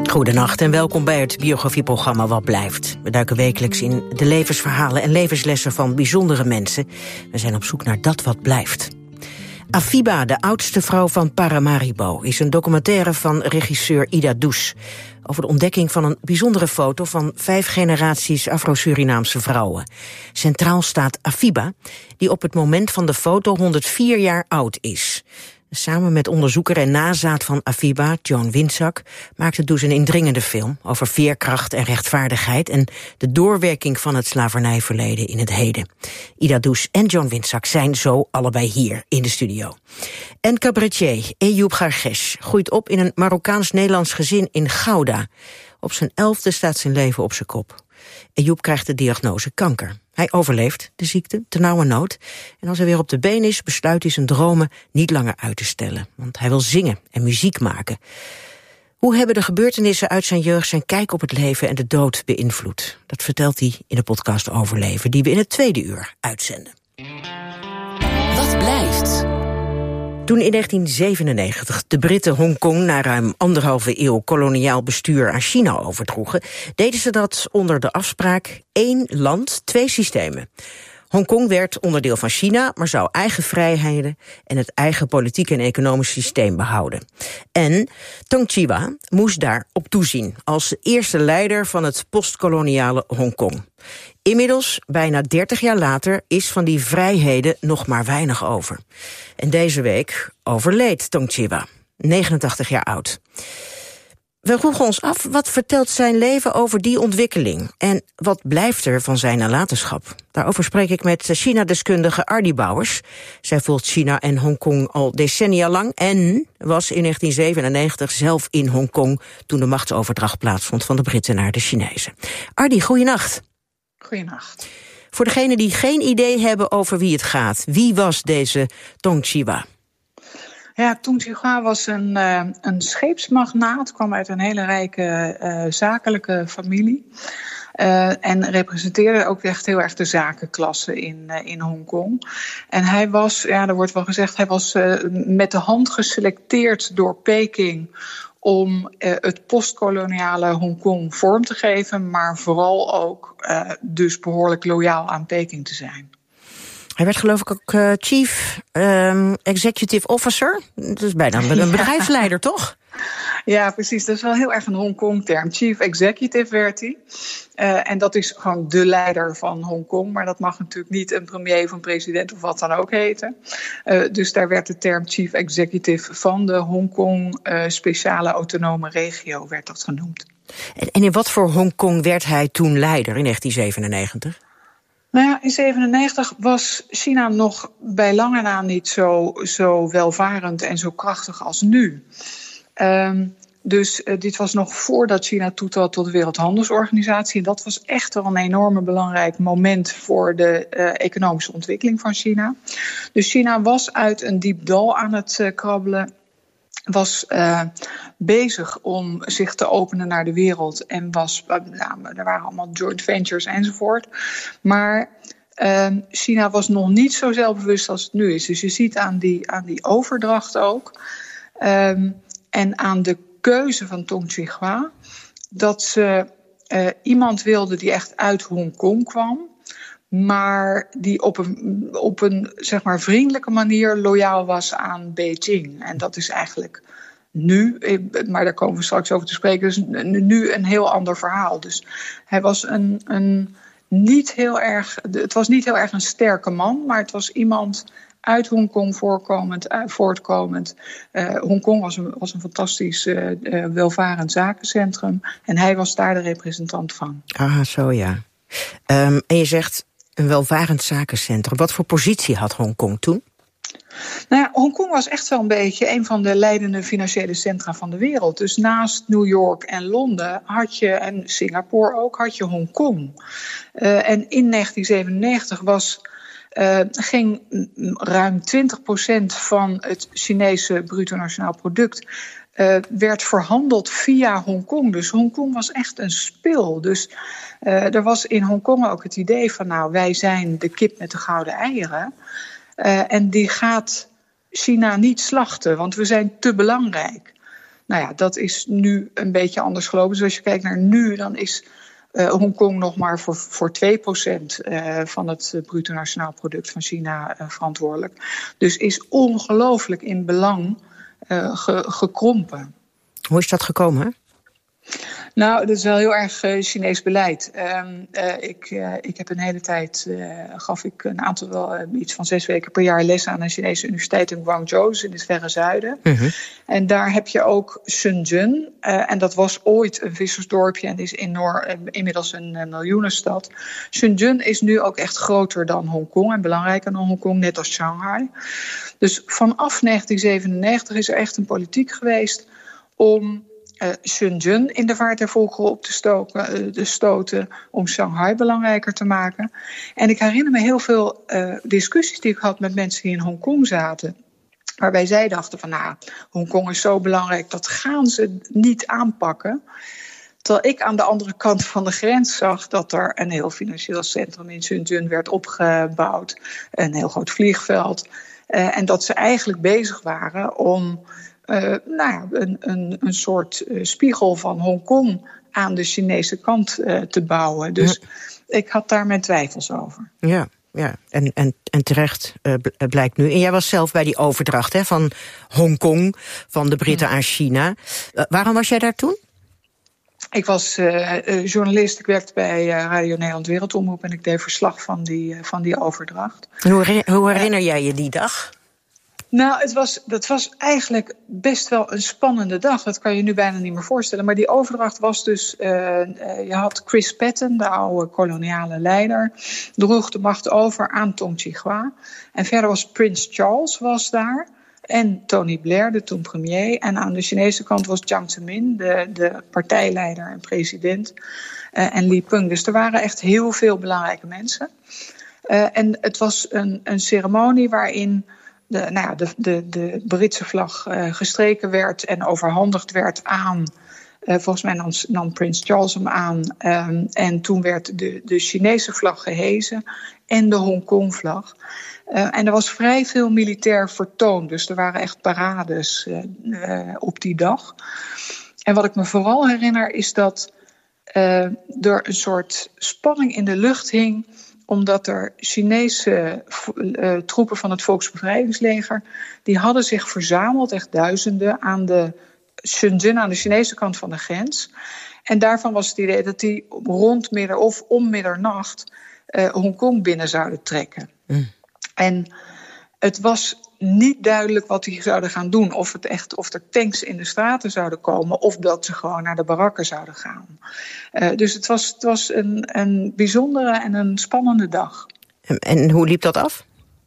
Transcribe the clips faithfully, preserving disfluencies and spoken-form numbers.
Goedenacht en welkom bij het biografieprogramma Wat Blijft. We duiken wekelijks in de levensverhalen en levenslessen van bijzondere mensen. We zijn op zoek naar dat wat blijft. Afiba, de oudste vrouw van Paramaribo, is een documentaire van regisseur Ida Douce over de ontdekking van een bijzondere foto van vijf generaties Afro-Surinaamse vrouwen. Centraal staat Afiba, die op het moment van de foto honderdvier jaar oud is. Samen met onderzoeker en nazaat van Afiba, John Winsak, maakte Douce een indringende film over veerkracht en rechtvaardigheid en de doorwerking van het slavernijverleden in het heden. Ida Douce en John Winsak zijn zo allebei hier in de studio. En cabaretier Eyoub Gargesh groeit op in een Marokkaans-Nederlands gezin in Gouda. Op zijn elfde staat zijn leven op zijn kop. Eyoub krijgt de diagnose kanker. Hij overleeft de ziekte, ternauwernood. En als hij weer op de been is, besluit hij zijn dromen niet langer uit te stellen. Want hij wil zingen en muziek maken. Hoe hebben de gebeurtenissen uit zijn jeugd zijn kijk op het leven en de dood beïnvloed? Dat vertelt hij in de podcast Overleven, die we in het tweede uur uitzenden. Wat blijft? Toen in negentien zevenennegentig de Britten Hongkong na ruim anderhalve eeuw koloniaal bestuur aan China overdroegen, deden ze dat onder de afspraak één land, twee systemen. Hongkong werd onderdeel van China, maar zou eigen vrijheden en het eigen politiek en economisch systeem behouden. En Tong Chee-hwa moest daarop toezien als eerste leider van het postkoloniale Hongkong. Inmiddels, bijna dertig jaar later, is van die vrijheden nog maar weinig over. En deze week overleed Tong Chee-hwa, negenentachtig jaar oud. We vroegen ons af, wat vertelt zijn leven over die ontwikkeling? En wat blijft er van zijn nalatenschap? Daarover spreek ik met China-deskundige Ardy Bouwers. Zij volgt China en Hongkong al decennia lang en was in negentien zevenennegentig zelf in Hongkong toen de machtsoverdracht plaatsvond van de Britten naar de Chinezen. Ardy, goeienacht. Goeienacht. Voor degenen die geen idee hebben over wie het gaat, wie was deze Tong Chee-hwa? Ja, Tong Chee-hwa was een, uh, een scheepsmagnaat, kwam uit een hele rijke uh, zakelijke familie. Uh, en representeerde ook echt heel erg de zakenklasse in, uh, in Hongkong. En hij was, ja, er wordt wel gezegd, hij was uh, met de hand geselecteerd door Peking om uh, het postkoloniale Hongkong vorm te geven, maar vooral ook uh, dus behoorlijk loyaal aan Peking te zijn. Hij werd geloof ik ook uh, chief um, executive officer. Dat is bijna een, een bedrijfsleider, toch? Ja, precies. Dat is wel heel erg een Hongkong-term. Chief executive werd hij. Uh, en dat is gewoon de leider van Hongkong. Maar dat mag natuurlijk niet een premier of een president of wat dan ook heten. Uh, dus daar werd de term chief executive van de Hongkong uh, speciale autonome regio werd dat genoemd. En, en in wat voor Hongkong werd hij toen leider in negentien zevenennegentig? Nou ja, in zevenennegentig was China nog bij lange na niet zo, zo welvarend en zo krachtig als nu. Um, dus uh, dit was nog voordat China toetrad tot de Wereldhandelsorganisatie. En dat was echt wel een enorme belangrijk moment voor de uh, economische ontwikkeling van China. Dus China was uit een diep dal aan het uh, krabbelen. Was uh, bezig om zich te openen naar de wereld. En was, uh, nou, er waren allemaal joint ventures enzovoort. Maar uh, China was nog niet zo zelfbewust als het nu is. Dus je ziet aan die, aan die overdracht ook. Um, en aan de keuze van Tong Chee-hwa dat ze uh, iemand wilde die echt uit Hongkong kwam, maar die op een, op een zeg maar vriendelijke manier loyaal was aan Beijing. En dat is eigenlijk nu, maar daar komen we straks over te spreken, dus nu een heel ander verhaal. Dus hij was een, een niet heel erg, het was niet heel erg een sterke man, maar het was iemand uit Hongkong voorkomend, uh, voortkomend. Uh, Hongkong was een, was een fantastisch uh, uh, welvarend zakencentrum en hij was daar de representant van. Ah, zo ja. Um, en je zegt een welvarend zakencentrum. Wat voor positie had Hongkong toen? Nou ja, Hongkong was echt wel een beetje een van de leidende financiële centra van de wereld. Dus naast New York en Londen had je, en Singapore ook, had je Hongkong. Uh, en in negentien zevenennegentig was, uh, ging ruim twintig procent van het Chinese bruto nationaal product Uh, werd verhandeld via Hongkong. Dus Hongkong was echt een spil. Dus uh, er was in Hongkong ook het idee van, nou, wij zijn de kip met de gouden eieren. Uh, en die gaat China niet slachten, want we zijn te belangrijk. Nou ja, dat is nu een beetje anders gelopen. Dus als je kijkt naar nu, dan is uh, Hongkong nog maar voor, voor twee procent uh, van het uh, bruto nationaal product van China uh, verantwoordelijk. Dus is ongelooflijk in belang uh, ge, gekrompen. Hoe is dat gekomen? Nou, dat is wel heel erg uh, Chinees beleid. Um, uh, ik, uh, ik heb een hele tijd, uh, gaf ik een aantal, wel uh, iets van zes weken per jaar les aan een Chinese universiteit in Guangzhou, dus in het verre zuiden. Mm-hmm. En daar heb je ook Shenzhen. Uh, en dat was ooit een vissersdorpje en is enorm, uh, inmiddels een, een miljoenenstad. Shenzhen is nu ook echt groter dan Hongkong en belangrijker dan Hongkong, net als Shanghai. Dus vanaf negentien zevenennegentig is er echt een politiek geweest om Uh, Shenzhen in de vaart der volkeren op te, stoken, uh, te stoten, om Shanghai belangrijker te maken. En ik herinner me heel veel uh, discussies die ik had met mensen die in Hongkong zaten, waarbij zij dachten van, nou, Hongkong is zo belangrijk, dat gaan ze niet aanpakken. Terwijl ik aan de andere kant van de grens zag dat er een heel financieel centrum in Shenzhen werd opgebouwd, een heel groot vliegveld, uh, en dat ze eigenlijk bezig waren om Uh, nou ja, een, een, een soort uh, spiegel van Hongkong aan de Chinese kant uh, te bouwen. Dus ja. Ik had daar mijn twijfels over. Ja, ja. En, en, en terecht uh, blijkt nu. En jij was zelf bij die overdracht hè, van Hongkong, van de Britten ja. aan China. Uh, waarom was jij daar toen? Ik was uh, uh, journalist, ik werkte bij uh, Radio Nederland Wereldomroep en ik deed verslag van die, uh, van die overdracht. Hoe, hoe herinner jij je die dag? Nou, het was, dat was eigenlijk best wel een spannende dag. Dat kan je nu bijna niet meer voorstellen. Maar die overdracht was dus, Uh, uh, je had Chris Patten, de oude koloniale leider, droeg de macht over aan Tong Chih-hua. En verder was Prins Charles was daar. En Tony Blair, de toen premier. En aan de Chinese kant was Jiang Zemin, de, de partijleider en president. Uh, en Li Peng. Dus er waren echt heel veel belangrijke mensen. Uh, en het was een, een ceremonie waarin De, nou ja, de, de, de Britse vlag uh, gestreken werd en overhandigd werd aan, uh, volgens mij nam, nam Prins Charles hem aan. Um, en toen werd de, de Chinese vlag gehezen en de Hongkong-vlag. Uh, en er was vrij veel militair vertoon, dus er waren echt parades uh, uh, op die dag. En wat ik me vooral herinner is dat uh, er een soort spanning in de lucht hing, omdat er Chinese uh, troepen van het Volksbevrijdingsleger, die hadden zich verzameld, echt duizenden, aan de Shenzhen, aan de Chinese kant van de grens. En daarvan was het idee dat die rond midder of om middernacht uh, Hongkong binnen zouden trekken. Mm. En het was niet duidelijk wat die zouden gaan doen. Of, het echt, of er tanks in de straten zouden komen, of dat ze gewoon naar de barakken zouden gaan. Uh, dus het was, het was een, een bijzondere en een spannende dag. En, en hoe liep dat af?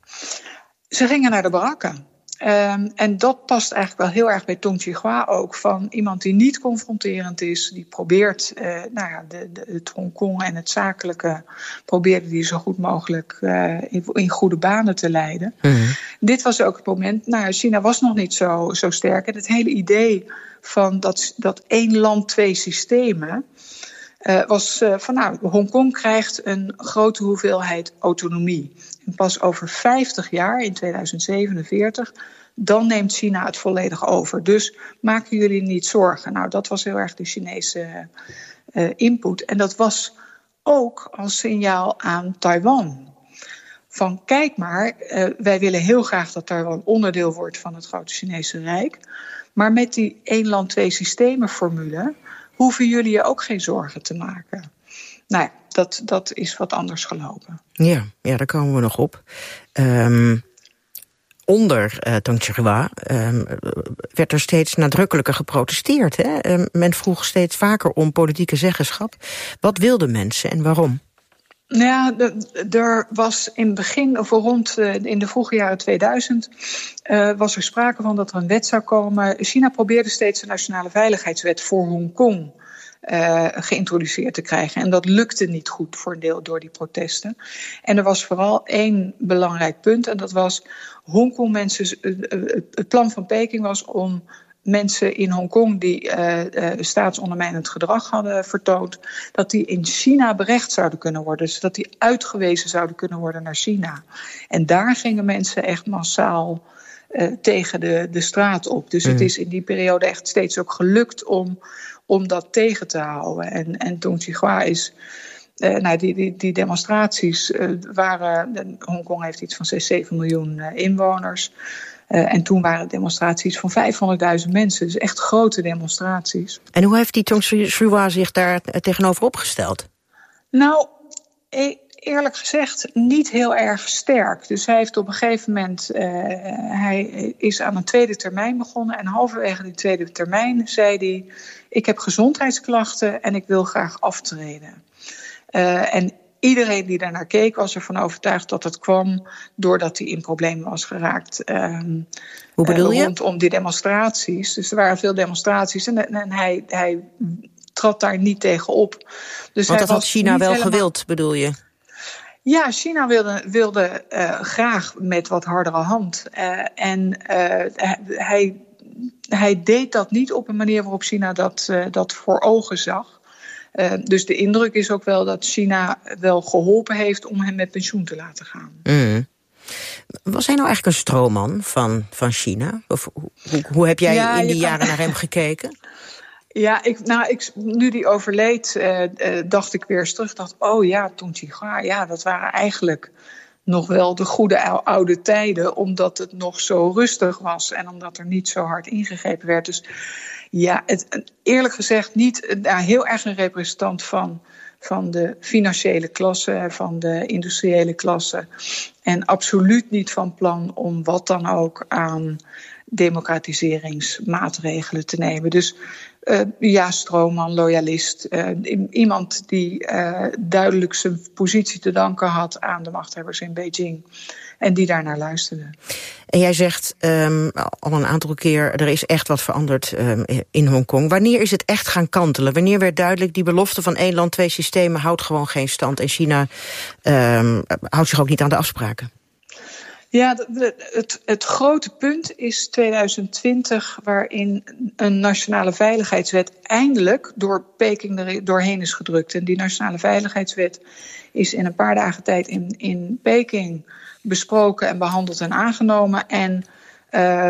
Ze gingen naar de barakken. Um, en dat past eigenlijk wel heel erg bij Tong Chih-hua ook. Van iemand die niet confronterend is, die probeert, uh, nou ja, de, de, het Hongkong en het zakelijke probeerde die zo goed mogelijk uh, in, in goede banen te leiden. Mm-hmm. Dit was ook het moment, nou, China was nog niet zo, zo sterk. En het hele idee van dat, dat één land, twee systemen, Uh, was uh, van nou, Hongkong krijgt een grote hoeveelheid autonomie. En pas over vijftig jaar, in tweeduizend zevenenveertig, dan neemt China het volledig over. Dus maken jullie niet zorgen. Nou, dat was heel erg de Chinese uh, input. En dat was ook als signaal aan Taiwan. Van kijk maar, uh, wij willen heel graag dat Taiwan onderdeel wordt van het grote Chinese Rijk. Maar met die één land, twee systemen formule hoeven jullie je ook geen zorgen te maken. Nou ja, dat, dat is wat anders gelopen. Ja, ja, daar komen we nog op. Um, onder uh, Tong Chih-hua um, werd er steeds nadrukkelijker geprotesteerd. Hè? Um, men vroeg steeds vaker om politieke zeggenschap. Wat wilden mensen en waarom? Ja, de, er was in het begin, of rond uh, in de vroege jaren tweeduizend, uh, was er sprake van dat er een wet zou komen. China probeerde steeds een nationale veiligheidswet voor Hongkong uh, geïntroduceerd te krijgen. En dat lukte niet goed voor een deel door die protesten. En er was vooral één belangrijk punt, en dat was Hongkong mensen. Uh, uh, het plan van Peking was om mensen in Hongkong die uh, uh, staatsondermijnend gedrag hadden vertoond, dat die in China berecht zouden kunnen worden. Dus dat die uitgewezen zouden kunnen worden naar China. En daar gingen mensen echt massaal uh, tegen de, de straat op. Dus mm. het is in die periode echt steeds ook gelukt om, om dat tegen te houden. En, en Tong Ching-hwa is... Uh, nou, die, die, die demonstraties uh, waren... Hongkong heeft iets van zes, zeven miljoen uh, inwoners. Uh, en toen waren demonstraties van vijfhonderdduizend mensen. Dus echt grote demonstraties. En hoe heeft die Tong Ching-hwa zich daar tegenover opgesteld? Nou, e- eerlijk gezegd niet heel erg sterk. Dus hij heeft op een gegeven moment... Uh, hij is aan een tweede termijn begonnen. En halverwege die tweede termijn zei hij... ik heb gezondheidsklachten en ik wil graag aftreden. Uh, en iedereen die daarnaar keek was ervan overtuigd dat het kwam doordat hij in problemen was geraakt. Um, Hoe bedoel je? Uh, rondom die demonstraties. Dus er waren veel demonstraties en, en hij, hij trad daar niet tegen op. Dus Want hij dat had China wel helemaal... gewild, bedoel je? Ja, China wilde, wilde uh, graag met wat hardere hand. Uh, en uh, hij, hij deed dat niet op een manier waarop China dat, uh, dat voor ogen zag. Uh, dus de indruk is ook wel dat China wel geholpen heeft om hem met pensioen te laten gaan. Mm. Was hij nou eigenlijk een stroomman van, van China? Of hoe, hoe heb jij ja, in die jaren kan... naar hem gekeken? Ja, ik, nou, ik, nu die overleed, uh, uh, dacht ik weer eens terug. Dacht, oh ja, Tong Ching-hwa, ja, dat waren eigenlijk nog wel de goede oude tijden, omdat het nog zo rustig was en omdat er niet zo hard ingegrepen werd. Dus ja, het, eerlijk gezegd niet nou, heel erg een representant van, van de financiële klasse, van de industriële klasse. En absoluut niet van plan om wat dan ook aan democratiseringsmaatregelen te nemen. Dus uh, ja, stroomman, loyalist. Uh, iemand die uh, duidelijk zijn positie te danken had aan de machthebbers in Beijing. En die daarnaar luisterde. En jij zegt um, al een aantal keer, er is echt wat veranderd um, in Hongkong. Wanneer is het echt gaan kantelen? Wanneer werd duidelijk, die belofte van één land, twee systemen houdt gewoon geen stand. En China um, houdt zich ook niet aan de afspraken? Ja, het, het, het grote punt is tweeduizend twintig... waarin een nationale veiligheidswet eindelijk door Peking er doorheen is gedrukt. En die nationale veiligheidswet is in een paar dagen tijd in, in Peking besproken en behandeld en aangenomen. En uh,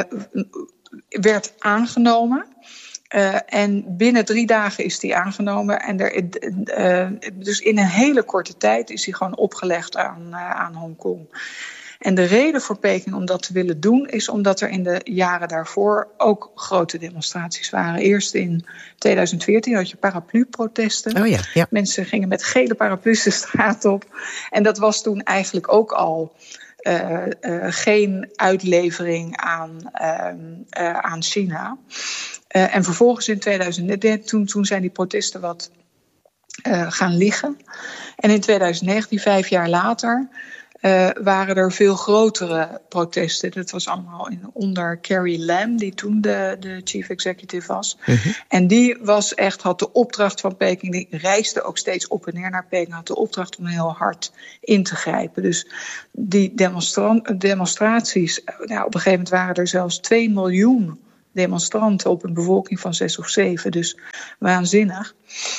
werd aangenomen. Uh, en binnen drie dagen is die aangenomen. En er, uh, dus in een hele korte tijd is die gewoon opgelegd aan, uh, aan Hongkong. En de reden voor Peking om dat te willen doen is omdat er in de jaren daarvoor ook grote demonstraties waren. Eerst in tweeduizend veertien had je paraplu-protesten. Oh ja, ja. Mensen gingen met gele paraplu's de straat op. En dat was toen eigenlijk ook al uh, uh, geen uitlevering aan, uh, uh, aan China. Uh, en vervolgens in tweeduizend dertien, toen, toen zijn die protesten wat uh, gaan liggen. En in tweeduizend negentien, vijf jaar later, Uh, waren er veel grotere protesten. Dat was allemaal in, onder Carrie Lam, die toen de, de chief executive was. Mm-hmm. En die was echt, had de opdracht van Peking, die reisde ook steeds op en neer naar Peking, had de opdracht om heel hard in te grijpen. Dus die demonstra- demonstraties, nou, op een gegeven moment waren er zelfs twee miljoen demonstranten op een bevolking van zes of zeven. Dus waanzinnig.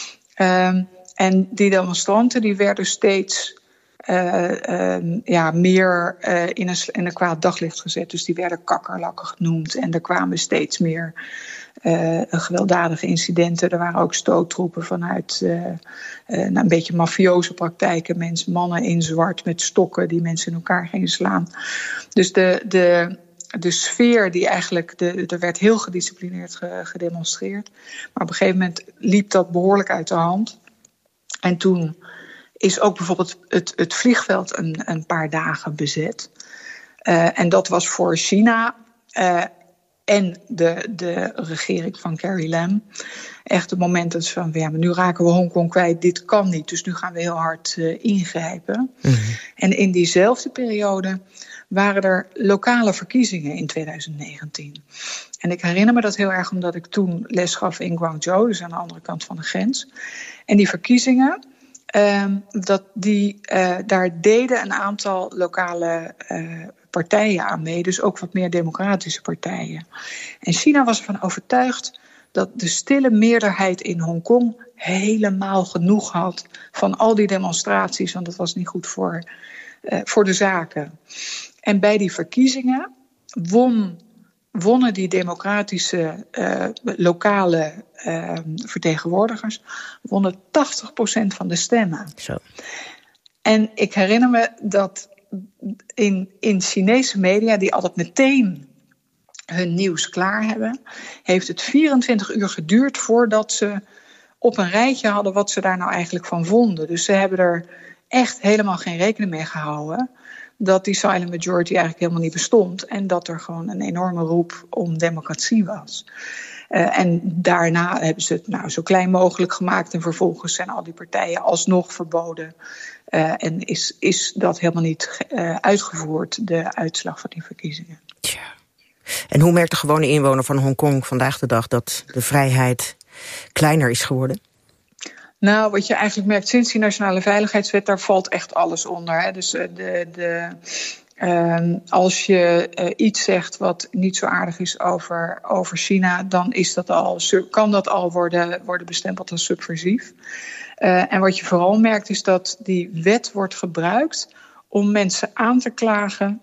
Um, en die demonstranten die werden steeds Uh, uh, ja, meer uh, in, een, in een kwaad daglicht gezet. Dus die werden kakkerlakken genoemd. En er kwamen steeds meer uh, gewelddadige incidenten. Er waren ook stoottroepen vanuit uh, uh, nou, een beetje mafioze praktijken. Mensen, mannen in zwart met stokken die mensen in elkaar gingen slaan. Dus de, de, de sfeer die eigenlijk, de, er werd heel gedisciplineerd ge, gedemonstreerd. Maar op een gegeven moment liep dat behoorlijk uit de hand. En toen is ook bijvoorbeeld het, het vliegveld een, een paar dagen bezet. Uh, en dat was voor China uh, en de, de regering van Carrie Lam echt het moment dat ze van, ja, maar nu raken we Hongkong kwijt, dit kan niet. Dus nu gaan we heel hard uh, ingrijpen. Mm-hmm. En in diezelfde periode waren er lokale verkiezingen in tweeduizend negentien. En ik herinner me dat heel erg omdat ik toen les gaf in Guangzhou, dus aan de andere kant van de grens. En die verkiezingen, Um, dat die, uh, daar deden een aantal lokale uh, partijen aan mee. Dus ook wat meer democratische partijen. En China was ervan overtuigd dat de stille meerderheid in Hongkong helemaal genoeg had van al die demonstraties. Want dat was niet goed voor, uh, voor de zaken. En bij die verkiezingen won, wonnen die democratische uh, lokale uh, vertegenwoordigers wonnen tachtig procent van de stemmen. Zo. En ik herinner me dat in, in Chinese media, die altijd meteen hun nieuws klaar hebben, heeft het vierentwintig uur geduurd voordat ze op een rijtje hadden wat ze daar nou eigenlijk van vonden. Dus ze hebben er echt helemaal geen rekening mee gehouden dat die silent majority eigenlijk helemaal niet bestond en dat er gewoon een enorme roep om democratie was. Uh, en daarna hebben ze het nou zo klein mogelijk gemaakt en vervolgens zijn al die partijen alsnog verboden. Uh, en is, is dat helemaal niet uh, uitgevoerd, de uitslag van die verkiezingen. Tja. En hoe merkt de gewone inwoner van Hongkong vandaag de dag dat de vrijheid kleiner is geworden? Nou, wat je eigenlijk merkt sinds die Nationale Veiligheidswet, daar valt echt alles onder. Hè. Dus uh, de, de, uh, als je uh, iets zegt wat niet zo aardig is over, over China, dan is dat al, kan dat al worden, worden bestempeld als subversief. Uh, en wat je vooral merkt is dat die wet wordt gebruikt om mensen aan te klagen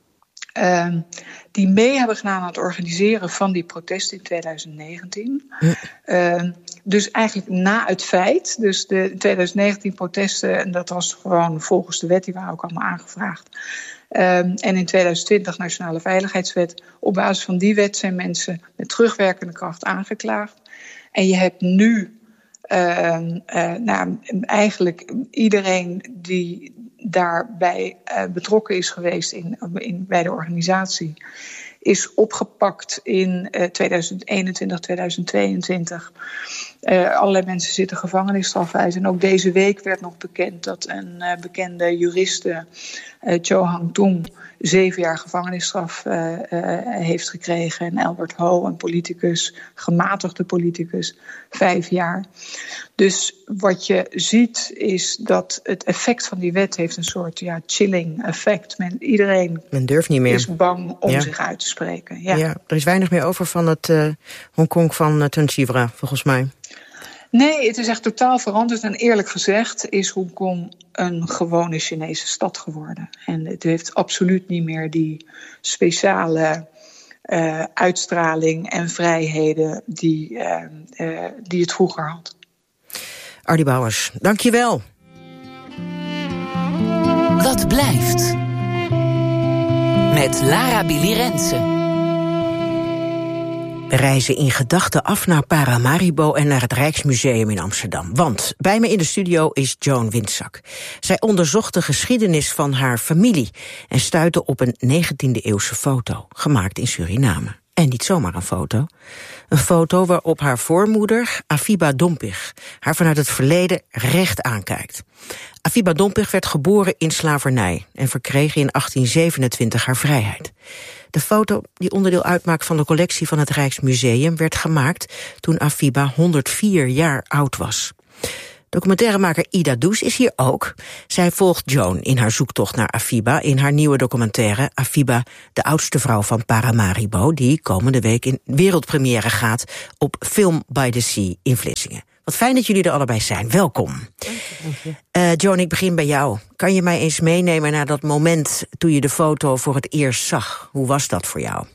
Uh, die mee hebben gedaan aan het organiseren van die protesten in twintig negentien. Uh, dus eigenlijk na het feit, dus de twintig negentien protesten, en dat was gewoon volgens de wet, die waren ook allemaal aangevraagd. Uh, en in twintig twintig Nationale Veiligheidswet. Op basis van die wet zijn mensen met terugwerkende kracht aangeklaagd. En je hebt nu uh, uh, nou, eigenlijk iedereen die daarbij uh, betrokken is geweest in, in, bij de organisatie, is opgepakt in uh, twintig eenentwintig, twintig tweeëntwintig. Uh, allerlei mensen zitten gevangenisstraf uit. En ook deze week werd nog bekend dat een uh, bekende juriste, uh, Cho Hang-tung, zeven jaar gevangenisstraf uh, uh, heeft gekregen. En Albert Ho, een politicus, gematigde politicus, vijf jaar. Dus wat je ziet is dat het effect van die wet heeft een soort ja, chilling effect. Men, iedereen Men durft niet meer. is bang om ja. zich uit te spreken. Ja. Ja, er is weinig meer over van het uh, Hongkong van uh, Tun Chivra, volgens mij. Nee, het is echt totaal veranderd. En eerlijk gezegd is Hongkong een gewone Chinese stad geworden. En het heeft absoluut niet meer die speciale uh, uitstraling en vrijheden die, uh, uh, die het vroeger had. Ardy Bouwers, dank je wel. Wat blijft? Met Lara Billy Rensen. We reizen in gedachten af naar Paramaribo en naar het Rijksmuseum in Amsterdam. Want bij me in de studio is Joan Windsak. Zij onderzocht de geschiedenis van haar familie en stuitte op een negentiende-eeuwse foto, gemaakt in Suriname. En niet zomaar een foto. Een foto waarop haar voormoeder, Afiba Dompig, haar vanuit het verleden recht aankijkt. Afiba Dompig werd geboren in slavernij en verkreeg in achttien zevenentwintig haar vrijheid. De foto, die onderdeel uitmaakt van de collectie van het Rijksmuseum, werd gemaakt toen Afiba honderdvier jaar oud was. Documentairemaker Ida Does is hier ook. Zij volgt Joan in haar zoektocht naar Afiba in haar nieuwe documentaire Afiba, de oudste vrouw van Paramaribo, die komende week in wereldpremière gaat op Film by the Sea in Vlissingen. Wat fijn dat jullie er allebei zijn. Welkom. Dank je, dank je. Uh, Joan, ik begin bij jou. Kan je mij eens meenemen naar dat moment toen je de foto voor het eerst zag? Hoe was dat voor jou?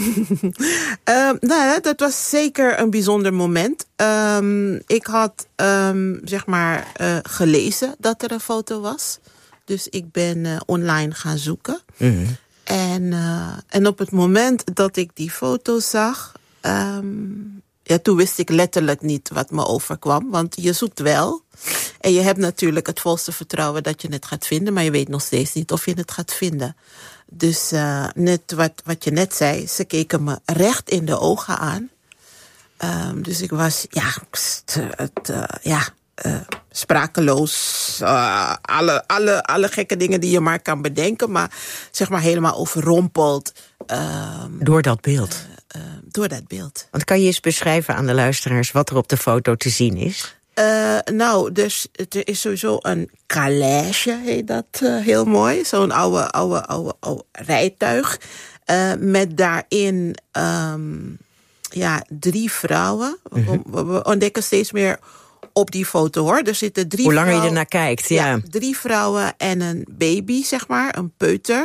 uh, nou, dat was zeker een bijzonder moment. Um, ik had um, zeg maar uh, gelezen dat er een foto was. Dus ik ben uh, online gaan zoeken. Mm-hmm. En, uh, en op het moment dat ik die foto zag, Um, ja, toen wist ik letterlijk niet wat me overkwam. Want je zoekt wel. En je hebt natuurlijk het volste vertrouwen dat je het gaat vinden. Maar je weet nog steeds niet of je het gaat vinden. Dus uh, net wat, wat je net zei. Ze keken me recht in de ogen aan. Um, dus ik was, ja, het, het, uh, ja uh, sprakeloos. Uh, alle, alle, alle gekke dingen die je maar kan bedenken. Maar zeg maar helemaal overrompeld. Um, Door dat beeld. Uh, uh, door dat beeld. Want kan je eens beschrijven aan de luisteraars wat er op de foto te zien is? Uh, nou, dus er is sowieso een calèche, heet dat uh, heel mooi. Zo'n oude, oude, oude, oude rijtuig. Uh, met daarin um, ja, drie vrouwen. Mm-hmm. We, we ontdekken steeds meer op die foto, hoor. Er zitten drie Hoe langer vrouwen, je ernaar kijkt, ja. ja. Drie vrouwen en een baby, zeg maar, een peuter.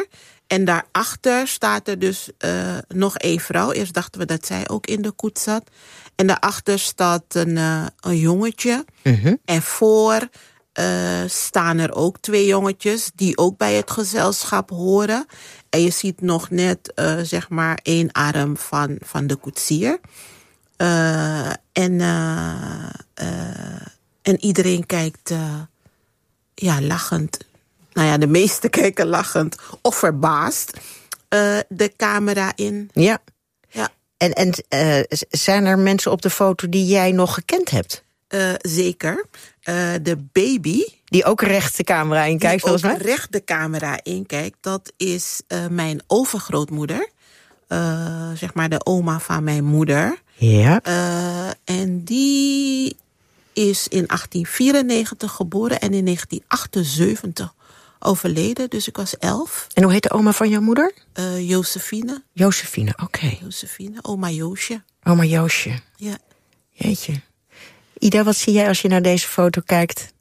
en daarachter staat er dus uh, nog één vrouw. Eerst dachten we dat zij ook in de koets zat. En daarachter staat een, uh, een jongetje. Mm-hmm. En voor uh, staan er ook twee jongetjes die ook bij het gezelschap horen. En je ziet nog net, uh, zeg maar, één arm van, van de koetsier. Uh, en, uh, uh, en iedereen kijkt uh, ja, lachend. Nou ja, de meesten kijken lachend of verbaasd uh, de camera in. Ja. Ja. En, en uh, zijn er mensen op de foto die jij nog gekend hebt? Uh, zeker. Uh, de baby. Die ook recht de camera in kijkt, volgens mij? Die ook recht de camera in kijkt. Dat is uh, mijn overgrootmoeder. Uh, zeg maar de oma van mijn moeder. Ja. Uh, en die is in achttien vierennegentig geboren en in negentien achtenzeventig overleden. Dus ik was elf. En hoe heet de oma van jouw moeder? Uh, Josephine. Josephine, oké. Okay. Josephine, oma Joosje. Oma Joosje. Ja. Jeetje. Ida, wat zie jij als je naar deze foto kijkt?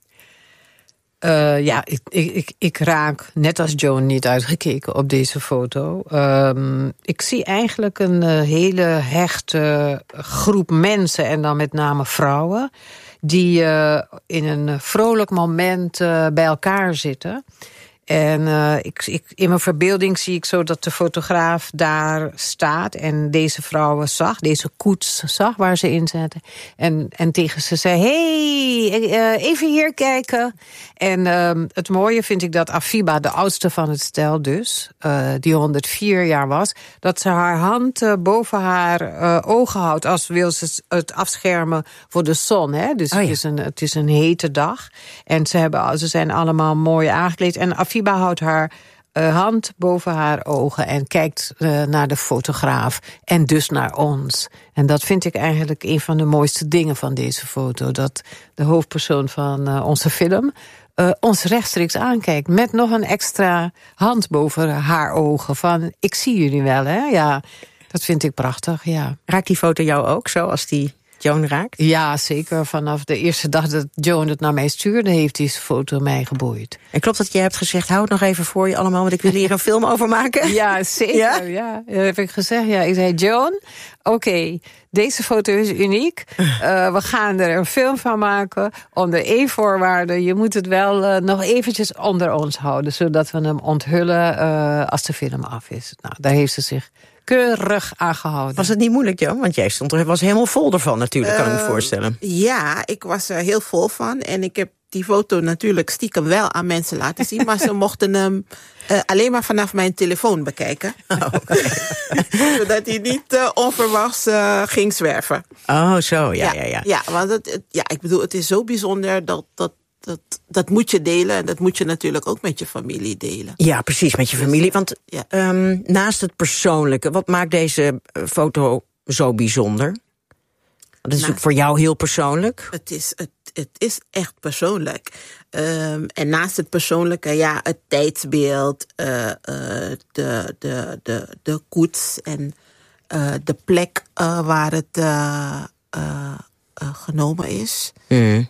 Uh, ja, ik, ik, ik raak, net als Joan, niet uitgekeken op deze foto. Um, ik zie eigenlijk een uh, hele hechte groep mensen, en dan met name vrouwen, die uh, in een vrolijk moment uh, bij elkaar zitten. En uh, ik, ik, in mijn verbeelding zie ik zo dat de fotograaf daar staat en deze vrouwen zag, deze koets zag waar ze in zaten. En, en tegen ze zei, hey, uh, even hier kijken. En uh, het mooie vind ik dat Afiba, de oudste van het stel dus, uh, die honderdvier jaar was, dat ze haar hand uh, boven haar uh, ogen houdt als wil ze het afschermen voor de zon. Hè? Dus oh ja. het, is een, het is een hete dag. En ze, hebben, ze zijn allemaal mooi aangekleed. En Afiba houdt haar uh, hand boven haar ogen en kijkt uh, naar de fotograaf en dus naar ons. En dat vind ik eigenlijk een van de mooiste dingen van deze foto. Dat de hoofdpersoon van uh, onze film uh, ons rechtstreeks aankijkt met nog een extra hand boven haar ogen van ik zie jullie wel, hè? Ja, dat vind ik prachtig, ja. Raakt die foto jou ook zo als die Joan raakt? Ja, zeker. Vanaf de eerste dag dat Joan het naar mij stuurde, heeft deze foto mij geboeid. En klopt dat jij hebt gezegd, hou het nog even voor je allemaal, want ik wil hier een film over maken? Ja, zeker. Ja? Ja, dat heb ik gezegd. Ja, ik zei, Joan, oké, okay, deze foto is uniek. Uh, we gaan er een film van maken. Onder één voorwaarde, je moet het wel uh, nog eventjes onder ons houden, zodat we hem onthullen uh, als de film af is. Nou, daar heeft ze zich keurig aangehouden. Was het niet moeilijk, Joan? Want jij stond er, was helemaal vol ervan natuurlijk, kan uh, ik me voorstellen. Ja, ik was er heel vol van. En ik heb die foto natuurlijk stiekem wel aan mensen laten zien, maar ze mochten hem uh, alleen maar vanaf mijn telefoon bekijken. Oh, okay. Zodat hij niet uh, onverwachts uh, ging zwerven. Oh, zo, ja, ja, ja. Ja, ja want het, het, ja, ik bedoel, het is zo bijzonder dat... dat Dat, dat moet je delen en dat moet je natuurlijk ook met je familie delen. Ja, precies, met je familie. Want ja. um, naast het persoonlijke, wat maakt deze foto zo bijzonder? Dat is natuurlijk voor jou heel persoonlijk. Het is, het, het is echt persoonlijk. Um, en naast het persoonlijke, ja, het tijdsbeeld, uh, uh, de, de, de, de koets en uh, de plek uh, waar het uh, uh, uh, genomen is. Mm.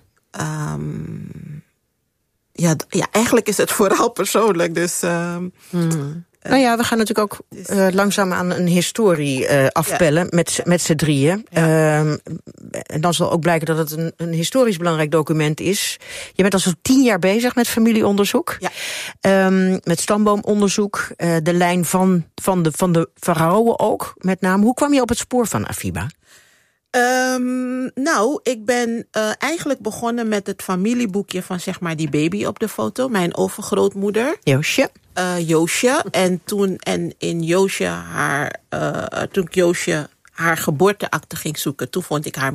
Um, ja, ja, eigenlijk is het vooral persoonlijk. Dus, um, hmm. uh, nou ja, we gaan natuurlijk ook uh, langzaam aan een historie uh, afpellen ja. met, met z'n drieën. Ja. Um, en dan zal ook blijken dat het een, een historisch belangrijk document is. Je bent al zo'n tien jaar bezig met familieonderzoek. Ja. Um, met stamboomonderzoek. Uh, de lijn van, van, de, van de vrouwen ook, met name. Hoe kwam je op het spoor van Afiba? Um, nou, ik ben uh, eigenlijk begonnen met het familieboekje van zeg maar die baby op de foto. Mijn overgrootmoeder. Joosje. Uh, Joosje. En toen en in Joosje haar, uh, toen ik Joosje haar geboorteakte ging zoeken, toen vond ik haar